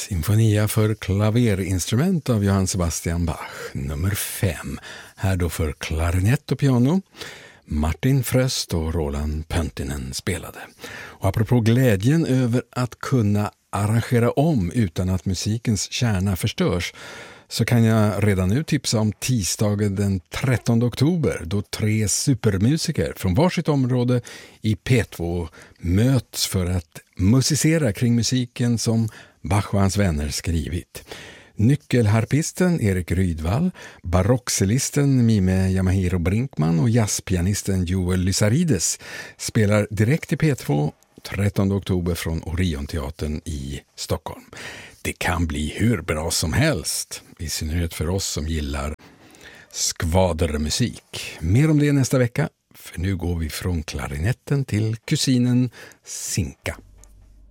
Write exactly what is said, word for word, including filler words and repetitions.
Sinfonia för klaverinstrument av Johann Sebastian Bach, nummer fem. Här då för klarinett och piano. Martin Fröst och Roland Pöntinen spelade. Och apropå glädjen över att kunna arrangera om utan att musikens kärna förstörs, så kan jag redan nu tipsa om tisdagen den trettonde oktober då tre supermusiker från varsitt område i P två möts för att musicera kring musiken som Bach och hans vänner skrivit. Nyckelharpisten Erik Rydvall, barockcellisten Mime Yamahiro Brinkman och jazzpianisten Joel Lysarides spelar direkt i P två trettonde oktober från Orionteatern i Stockholm. Det kan bli hur bra som helst, i synnerhet för oss som gillar skvadermusik. Mer om det nästa vecka, för nu går vi från klarinetten till kusinen Sinka.